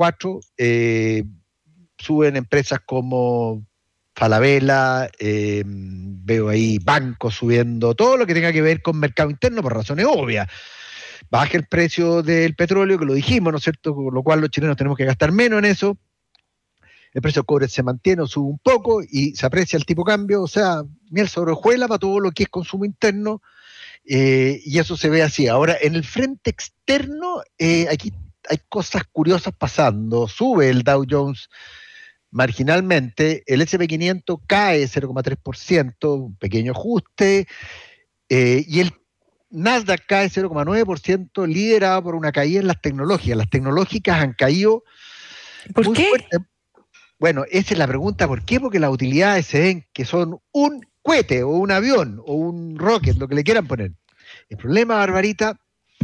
0,4, suben empresas como Falabella, veo ahí bancos subiendo, todo lo que tenga que ver con mercado interno por razones obvias. Baja el precio del petróleo, que lo dijimos, ¿no es cierto? Con lo cual los chilenos tenemos que gastar menos en eso. El precio del cobre se mantiene o sube un poco y se aprecia el tipo de cambio, o sea, miel sobre hojuela para todo lo que es consumo interno, y eso se ve así. Ahora, en el frente externo, aquí hay cosas curiosas pasando. Sube el Dow Jones marginalmente, el S&P 500 cae 0,3%, un pequeño ajuste, y el Nasdaq cae 0,9%, liderado por una caída en las tecnológicas. Las tecnológicas han caído ¿Por qué? fuerte. Bueno, esa es la pregunta. ¿Por qué? Porque las utilidades se ven que son un cohete o un avión o un rocket, lo que le quieran poner. El problema, Barbarita,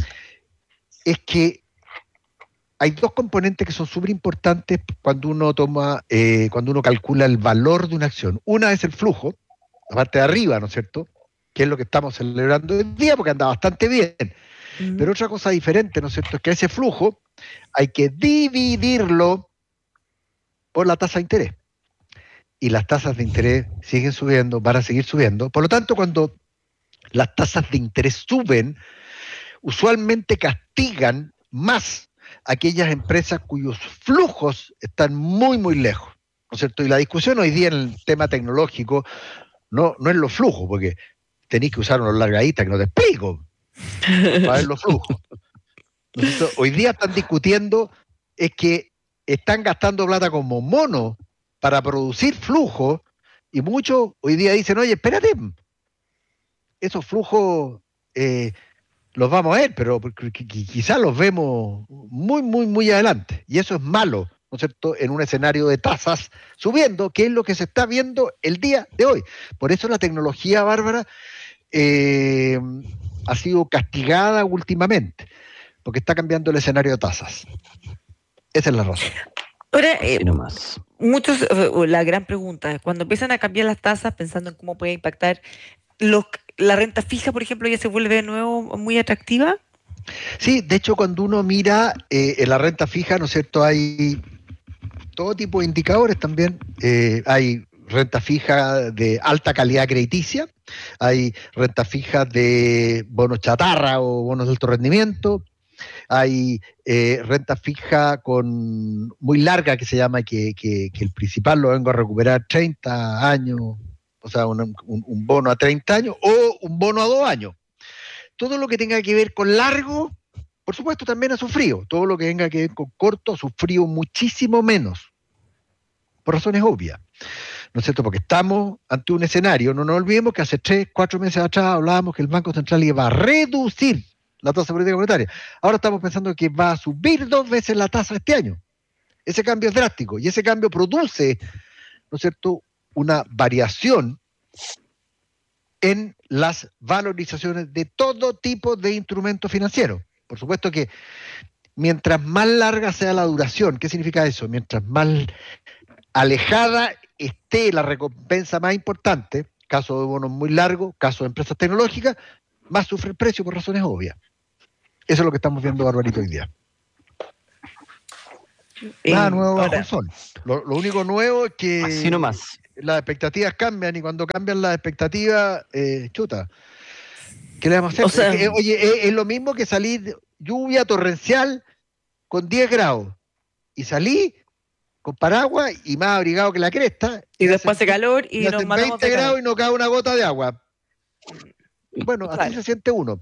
es que hay dos componentes que son súper importantes cuando uno calcula el valor de una acción. Una es el flujo, la parte de arriba, ¿no es cierto?, que es lo que estamos celebrando hoy día porque anda bastante bien. Pero otra cosa diferente, ¿no es cierto?, es que ese flujo hay que dividirlo por la tasa de interés. Y las tasas de interés siguen subiendo, van a seguir subiendo. Por lo tanto, cuando las tasas de interés suben, usualmente castigan más a aquellas empresas cuyos flujos están muy, muy lejos, ¿no es cierto? Y la discusión hoy día en el tema tecnológico no es los flujos, porque tenéis que usar unos largaditas que no te explico para ver los flujos. Entonces, hoy día están discutiendo es que están gastando plata como mono para producir flujo, y muchos hoy día dicen, oye, espérate, esos flujos los vamos a ver, pero quizás los vemos muy, muy, muy adelante, y eso es malo, ¿no es cierto?, en un escenario de tasas subiendo, que es lo que se está viendo el día de hoy. Por eso la tecnología, Bárbara, ha sido castigada últimamente, porque está cambiando el escenario de tasas. Esa es la razón. Ahora, la gran pregunta es, cuando empiezan a cambiar las tasas, pensando en cómo puede impactar, ¿la renta fija, por ejemplo, ya se vuelve de nuevo muy atractiva? Sí, de hecho, cuando uno mira en la renta fija, ¿no es cierto?, hay todo tipo de indicadores también. Hay renta fija de alta calidad crediticia, hay renta fija de bonos chatarra o bonos de alto rendimiento, hay renta fija muy larga que se llama, que el principal lo vengo a recuperar 30 años, o sea, un bono a 30 años o un bono a 2 años. Todo lo que tenga que ver con largo Por supuesto, también a su frío. Todo lo que venga que ver con corto, a su frío muchísimo menos. Por razones obvias. ¿No es cierto? Porque estamos ante un escenario. No nos olvidemos que hace 3, 4 meses atrás hablábamos que el Banco Central iba a reducir la tasa política monetaria. Ahora estamos pensando que va a subir 2 veces la tasa este año. Ese cambio es drástico y ese cambio produce, ¿no es cierto?, una variación en las valorizaciones de todo tipo de instrumentos financieros. Por supuesto que mientras más larga sea la duración, ¿qué significa eso? Mientras más alejada esté la recompensa más importante, caso de bonos muy largos, caso de empresas tecnológicas, más sufre el precio por razones obvias. Eso es lo que estamos viendo, Barbarito, hoy día. Nada nuevo bajo el sol. Lo único nuevo es que así nomás. Las expectativas cambian y cuando cambian las expectativas, chuta. ¿Qué le vamos a hacer? O sea, es lo mismo que salir lluvia torrencial con 10 grados y salí con paraguas y más abrigado que la cresta. Y después hace calor y nos hacen matamos 20 de grados calor. y no cae una gota de agua. Bueno, así Claro. se siente uno.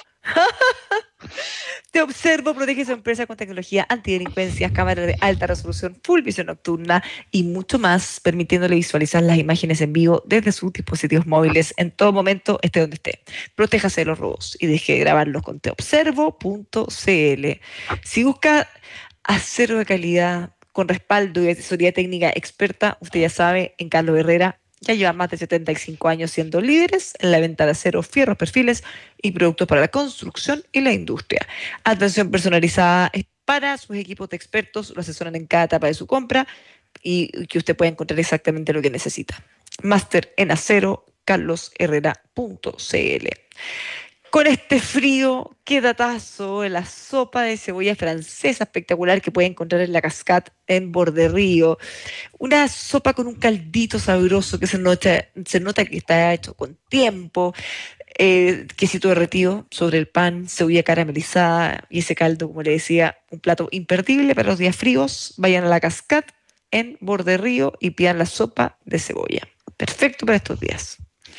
Te Observo protege su empresa con tecnología antidelincuencias, cámaras de alta resolución, full visión nocturna y mucho más, permitiéndole visualizar las imágenes en vivo desde sus dispositivos móviles en todo momento, esté donde esté. Protéjase de los robos y deje de grabarlos con teobservo.cl. Si busca acero de calidad con respaldo y asesoría técnica experta, usted ya sabe, en Carlos Herrera ya lleva más de 75 años siendo líderes en la venta de acero, fierros, perfiles y productos para la construcción y la industria. Atención personalizada para sus equipos de expertos, lo asesoran en cada etapa de su compra y que usted pueda encontrar exactamente lo que necesita. Máster en acero, carlosherrera.cl. Con este frío, qué datazo de la sopa de cebolla francesa espectacular que puede encontrar en la Cascade en Borderío. Una sopa con un caldito sabroso que se nota que está hecho con tiempo, quesito derretido sobre el pan, cebolla caramelizada y ese caldo, como le decía, un plato imperdible para los días fríos. Vayan a la Cascade en Borderío y pidan la sopa de cebolla. Perfecto para estos días.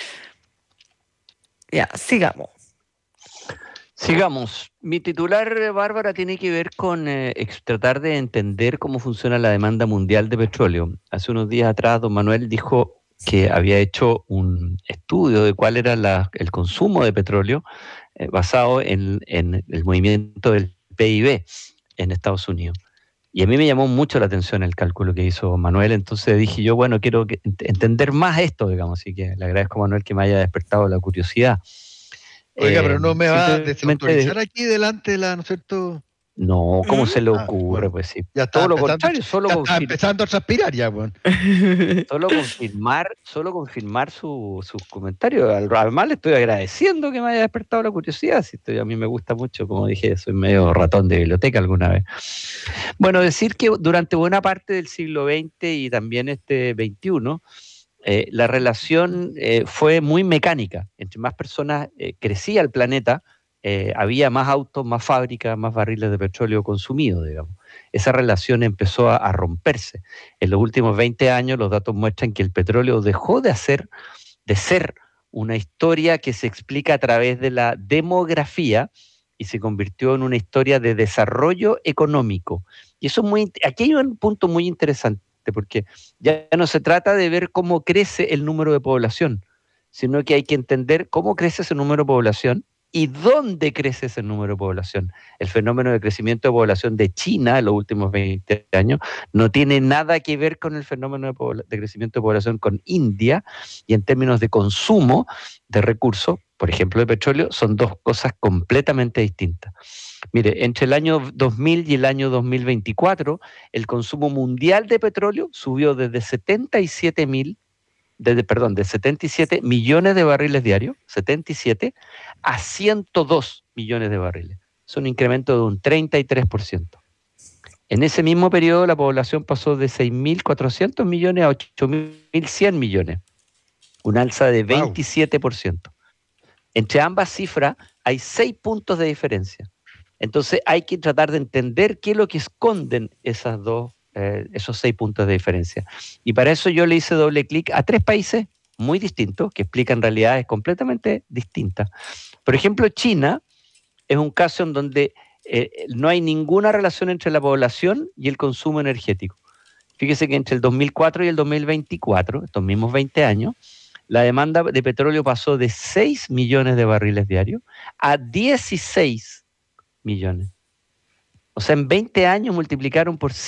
Ya, sigamos. Sigamos. Mi titular, Bárbara, tiene que ver con tratar de entender cómo funciona la demanda mundial de petróleo. Hace unos días atrás, don Manuel dijo que había hecho un estudio de cuál era el consumo de petróleo basado en el movimiento del PIB en Estados Unidos. Y a mí me llamó mucho la atención el cálculo que hizo Manuel, entonces dije yo, bueno, quiero entender más esto, digamos, así que le agradezco a Manuel que me haya despertado la curiosidad. Oiga, pero no me va a simplemente desautorizar aquí delante de la, ¿no es cierto? No, ¿cómo se le ocurre? Bueno, Pues sí. ya está Todo lo empezando, contrario, está empezando a transpirar ya, bueno. solo confirmar sus comentarios. Además le estoy agradeciendo que me haya despertado la curiosidad. A mí me gusta mucho, como dije, soy medio ratón de biblioteca alguna vez. Bueno, decir que durante buena parte del siglo XX y también este XXI, la relación fue muy mecánica. Entre más personas crecía el planeta, había más autos, más fábricas, más barriles de petróleo consumidos, digamos. Esa relación empezó a romperse. En los últimos 20 años los datos muestran que el petróleo dejó de ser una historia que se explica a través de la demografía y se convirtió en una historia de desarrollo económico. Y eso aquí hay un punto muy interesante, porque ya no se trata de ver cómo crece el número de población, sino que hay que entender cómo crece ese número de población y dónde crece ese número de población. El fenómeno de crecimiento de población de China en los últimos 20 años no tiene nada que ver con el fenómeno de crecimiento de población con India, y en términos de consumo de recursos, por ejemplo de petróleo, son dos cosas completamente distintas. Mire, entre el año 2000 y el año 2024, el consumo mundial de petróleo subió desde 77 millones de barriles diarios, 77, a 102 millones de barriles. Es un incremento de un 33%. En ese mismo periodo, la población pasó de 6.400 millones a 8.100 millones, un alza de 27%. Entre ambas cifras hay 6 puntos de diferencia. Entonces hay que tratar de entender qué es lo que esconden esos 6 puntos de diferencia. Y para eso yo le hice doble clic a 3 países muy distintos que explican realidades completamente distintas. Por ejemplo, China es un caso en donde no hay ninguna relación entre la población y el consumo energético. Fíjese que entre el 2004 y el 2024, estos mismos 20 años, la demanda de petróleo pasó de 6 millones de barriles diarios a 16 millones. O sea, en 20 años multiplicaron por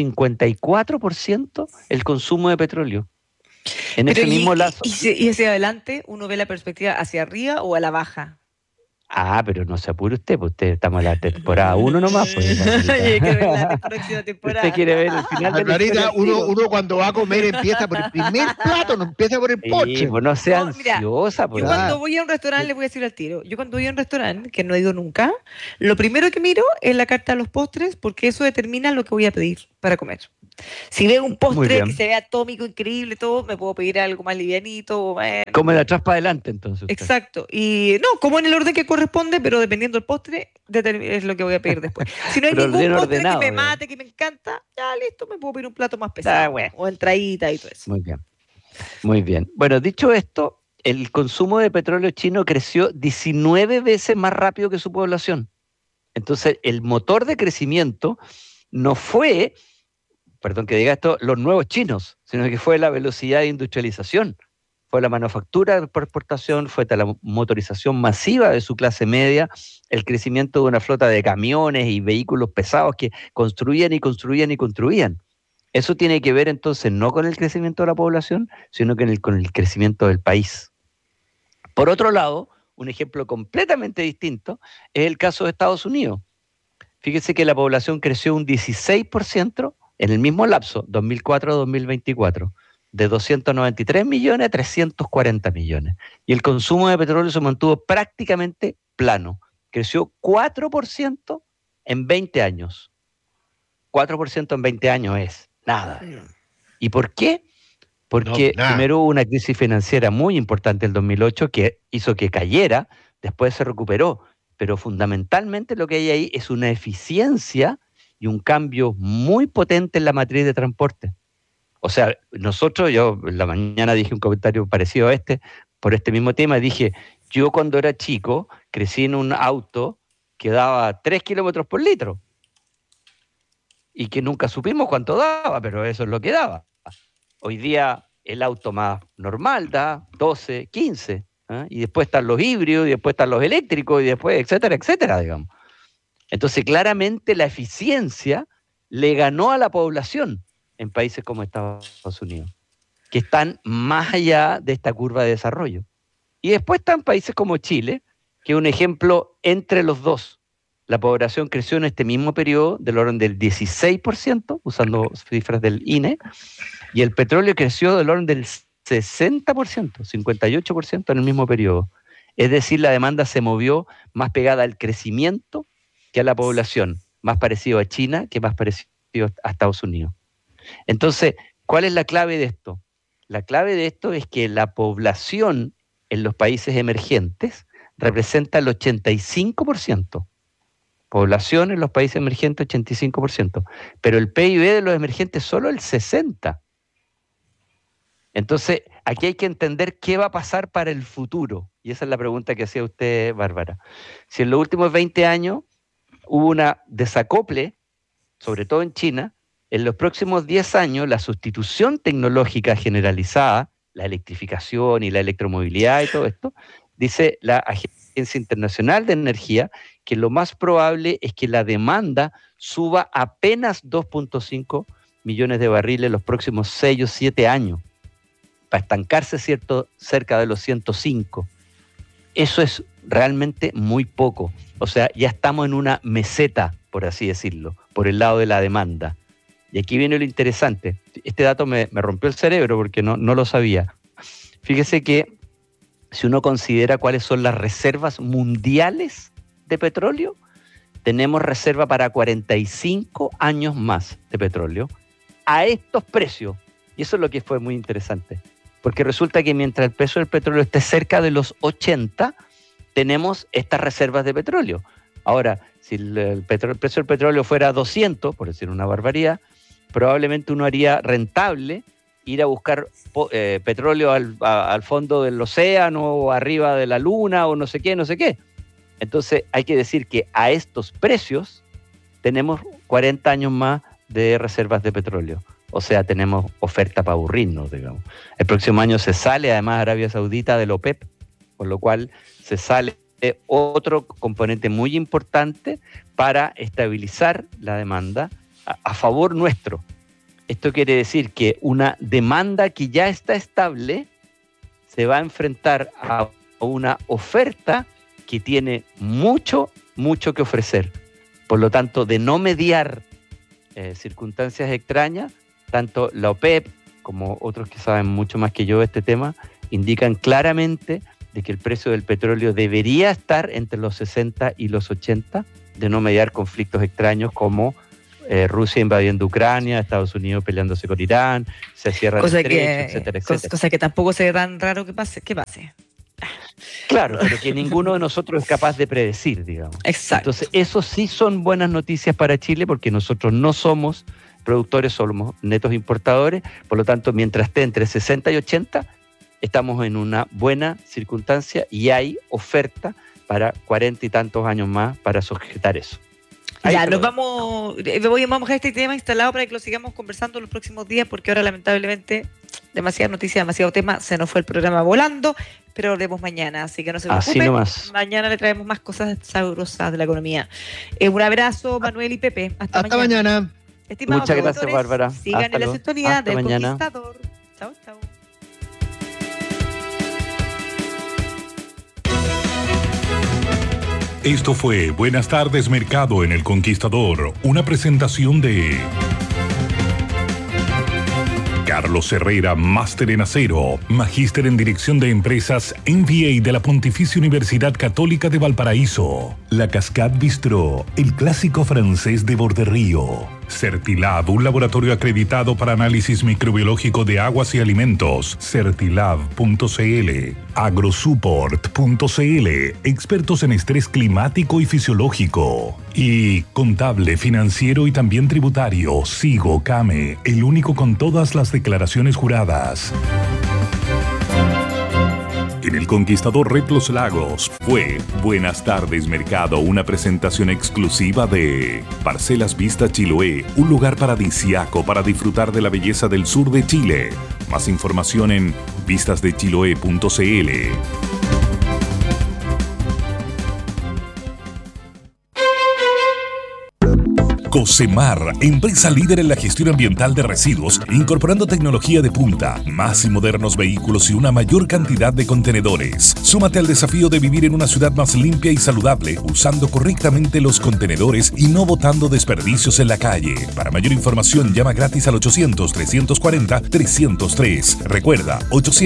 154% el consumo de petróleo. En ese mismo lazo. ¿Y hacia adelante uno ve la perspectiva hacia arriba o a la baja? Pero no se apure usted, pues estamos en la temporada 1 nomás. Pues, la próxima temporada. Usted quiere ver el final de la Margarita, uno cuando va a comer empieza por el primer plato, no empieza por el postre. Pues no sea ansiosa. Yo cuando voy a un restaurante, le voy a decir al tiro, yo cuando voy a un restaurante, que no he ido nunca, lo primero que miro es la carta de los postres, porque eso determina lo que voy a pedir para comer. Si veo un postre que se ve atómico, increíble, todo, me puedo pedir algo más livianito. Bueno. Como de atrás para adelante, entonces. Usted. Exacto. Y no, como en el orden que corresponde, pero dependiendo del postre, es lo que voy a pedir después. Si no hay ningún postre que me mate, que me encanta, ya listo, me puedo pedir un plato más pesado. Bueno. O entradita y todo eso. Muy bien. Muy bien. Bueno, dicho esto, el consumo de petróleo chino creció 19 veces más rápido que su población. Entonces, el motor de crecimiento no fue, perdón que diga esto, los nuevos chinos, sino que fue la velocidad de industrialización, fue la manufactura por exportación, fue la motorización masiva de su clase media, el crecimiento de una flota de camiones y vehículos pesados que construían y construían y construían. Eso tiene que ver entonces no con el crecimiento de la población, sino que con el crecimiento del país. Por otro lado, un ejemplo completamente distinto es el caso de Estados Unidos. Fíjese que la población creció un 16% en el mismo lapso, 2004-2024, de 293 millones a 340 millones. Y el consumo de petróleo se mantuvo prácticamente plano. Creció 4% en 20 años. 4% en 20 años es nada. ¿Y por qué? Porque primero hubo una crisis financiera muy importante en el 2008 que hizo que cayera, después se recuperó. Pero fundamentalmente lo que hay ahí es una eficiencia y un cambio muy potente en la matriz de transporte. O sea, yo en la mañana dije un comentario parecido a por este mismo tema, dije, yo cuando era chico crecí en un auto que daba 3 kilómetros por litro y que nunca supimos cuánto daba, pero eso es lo que daba. Hoy día el auto más normal da 12, 15, y después están los híbridos, y después están los eléctricos, y después, etcétera, etcétera, digamos. Entonces, claramente la eficiencia le ganó a la población en países como Estados Unidos, que están más allá de esta curva de desarrollo. Y después están países como Chile, que es un ejemplo entre los dos. La población creció en este mismo periodo del orden del 16%, usando cifras del INE, y el petróleo creció del orden del 60%, 58% en el mismo periodo. Es decir, la demanda se movió más pegada al crecimiento que a la población, más parecido a China que más parecido a Estados Unidos. Entonces, ¿cuál es la clave de esto? La clave de esto es que la población en los países emergentes representa el 85%. Población en los países emergentes, 85%. Pero el PIB de los emergentes solo el 60%. Entonces, aquí hay que entender qué va a pasar para el futuro. Y esa es la pregunta que hacía usted, Bárbara. Si en los últimos 20 años hubo una desacople, sobre todo en China, en los próximos 10 años la sustitución tecnológica generalizada, la electrificación y la electromovilidad y todo esto, dice la Agencia Internacional de Energía que lo más probable es que la demanda suba apenas 2.5 millones de barriles en los próximos 6 o 7 años, para estancarse cerca de los 105. Eso es realmente muy poco. O sea, ya estamos en una meseta, por así decirlo, por el lado de la demanda. Y aquí viene lo interesante. Este dato me rompió el cerebro porque no lo sabía. Fíjese que si uno considera cuáles son las reservas mundiales de petróleo, tenemos reserva para 45 años más de petróleo a estos precios. Y eso es lo que fue muy interesante. Porque resulta que mientras el precio del petróleo esté cerca de los 80, tenemos estas reservas de petróleo. Ahora, si el precio del petróleo fuera 200, por decir una barbaridad, probablemente uno haría rentable ir a buscar petróleo al fondo del océano o arriba de la luna o no sé qué. Entonces hay que decir que a estos precios tenemos 40 años más de reservas de petróleo. O sea, tenemos oferta para aburrirnos, digamos. El próximo año se sale además Arabia Saudita del OPEP, con lo cual se sale otro componente muy importante para estabilizar la demanda a favor nuestro. Esto quiere decir que una demanda que ya está estable se va a enfrentar a una oferta que tiene mucho que ofrecer. Por lo tanto, de no mediar circunstancias extrañas, tanto la OPEP como otros que saben mucho más que yo de este tema, indican claramente de que el precio del petróleo debería estar entre los 60 y los 80, de no mediar conflictos extraños como Rusia invadiendo Ucrania, Estados Unidos peleándose con Irán, se cierra el estrecho, etcétera. Cosa que tampoco se ve tan raro que pase. Claro, pero que ninguno de nosotros es capaz de predecir, digamos. Exacto. Entonces, eso sí son buenas noticias para Chile, porque nosotros no somos productores, somos netos importadores, por lo tanto, mientras esté entre 60 y 80, estamos en una buena circunstancia y hay oferta para 40 y tantos años más para sujetar eso. Ya, vamos a dejar este tema instalado para que lo sigamos conversando los próximos días, porque ahora lamentablemente demasiada noticia, demasiado tema, se nos fue el programa volando, pero lo vemos mañana, así que no se preocupen. Mañana le traemos más cosas sabrosas de la economía. Un abrazo, Manuel y Pepe. Hasta mañana. Estimados muchas gracias, Bárbara. Sigan en la sintonía del Conquistador. Chao, chao. Esto fue Buenas tardes Mercado en El Conquistador, una presentación de Carlos Herrera, máster en acero, magíster en dirección de empresas, MBA de la Pontificia Universidad Católica de Valparaíso, La Cascade Bistró, el clásico francés de Borderío, Certilab, un laboratorio acreditado para análisis microbiológico de aguas y alimentos, certilab.cl, agrosupport.cl, expertos en estrés climático y fisiológico, y contable, financiero y también tributario, Sigo Came, el único con todas las declaraciones juradas. En El Conquistador Red Los Lagos fue Buenas tardes Mercado, una presentación exclusiva de Parcelas Vista Chiloé, un lugar paradisíaco para disfrutar de la belleza del sur de Chile. Más información en vistasdechiloé.cl. Cocemar, empresa líder en la gestión ambiental de residuos, incorporando tecnología de punta, más y modernos vehículos y una mayor cantidad de contenedores. Súmate al desafío de vivir en una ciudad más limpia y saludable, usando correctamente los contenedores y no botando desperdicios en la calle. Para mayor información, llama gratis al 800-340-303. Recuerda,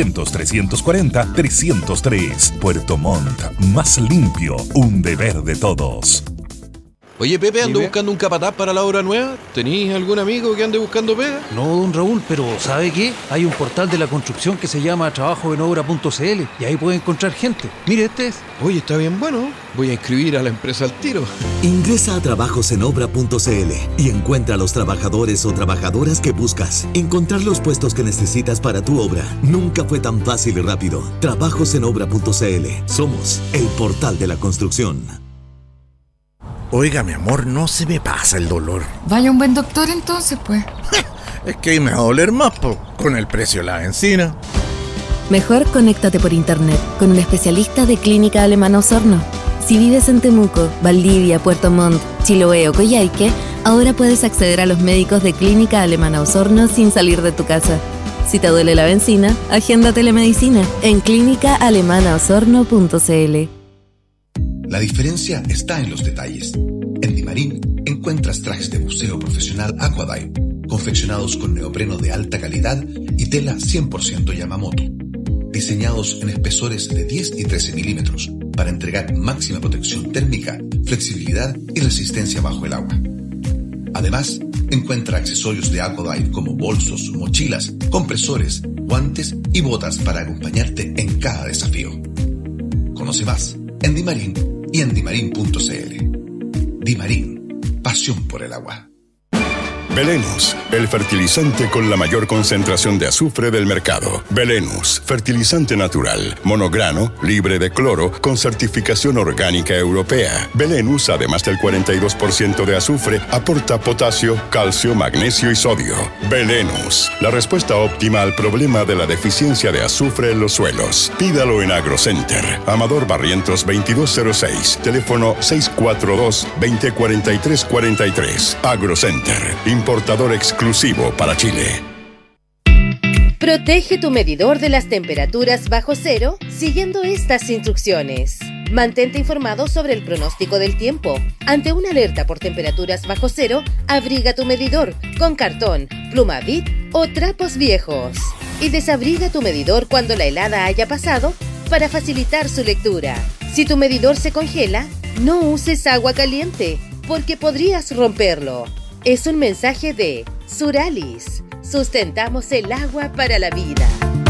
800-340-303. Puerto Montt, más limpio, un deber de todos. Oye, Pepe, ando buscando un capataz para la obra nueva. ¿Tenís algún amigo que ande buscando pega? No, don Raúl, pero ¿sabe qué? Hay un portal de la construcción que se llama trabajoenobra.cl y ahí puede encontrar gente. Mire, este es. Oye, está bien bueno. Voy a inscribir a la empresa al tiro. Ingresa a trabajosenobra.cl y encuentra a los trabajadores o trabajadoras que buscas. Encontrar los puestos que necesitas para tu obra nunca fue tan fácil y rápido. Trabajosenobra.cl. Somos el portal de la construcción. Oiga, mi amor, no se me pasa el dolor. Vaya un buen doctor entonces, pues. Es que me va a doler más, con el precio de la benzina. Mejor conéctate por internet con un especialista de Clínica Alemana Osorno. Si vives en Temuco, Valdivia, Puerto Montt, Chiloé o Coyhaique, ahora puedes acceder a los médicos de Clínica Alemana Osorno sin salir de tu casa. Si te duele la benzina, agenda telemedicina en clínicaalemanaosorno.cl. La diferencia está en los detalles. En Dimarín encuentras trajes de buceo profesional Aquadive, confeccionados con neopreno de alta calidad y tela 100% Yamamoto, diseñados en espesores de 10 y 13 milímetros para entregar máxima protección térmica, flexibilidad y resistencia bajo el agua. Además, encuentra accesorios de Aquadive como bolsos, mochilas, compresores, guantes y botas para acompañarte en cada desafío. Conoce más en Dimarín y en dimarin.cl. Dimarín, pasión por el agua. Belenus, el fertilizante con la mayor concentración de azufre del mercado. Belenus, fertilizante natural, monograno, libre de cloro, con certificación orgánica europea. Belenus, además del 42% de azufre, aporta potasio, calcio, magnesio y sodio. Belenus, la respuesta óptima al problema de la deficiencia de azufre en los suelos. Pídalo en AgroCenter. Amador Barrientos 2206, teléfono 642-2043-43. AgroCenter, importador exclusivo para Chile. Protege tu medidor de las temperaturas bajo cero siguiendo estas instrucciones. Mantente informado sobre el pronóstico del tiempo. Ante una alerta por temperaturas bajo cero, abriga tu medidor con cartón, pluma Bic o trapos viejos. Y desabriga tu medidor cuando la helada haya pasado para facilitar su lectura. Si tu medidor se congela, no uses agua caliente porque podrías romperlo. Es un mensaje de Suralis. Sustentamos el agua para la vida.